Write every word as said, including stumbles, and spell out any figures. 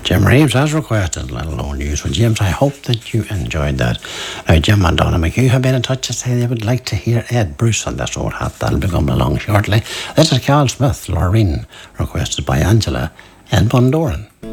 Jim Reeves has requested Let Alone You. So, James, I hope that you enjoyed that. Now, Jim and Donna McHugh have been in touch to say they would like to hear Ed Bruce on this old hat. That'll be coming along shortly. This is Carl Smith, Laureen, requested by Angela in Bundoran.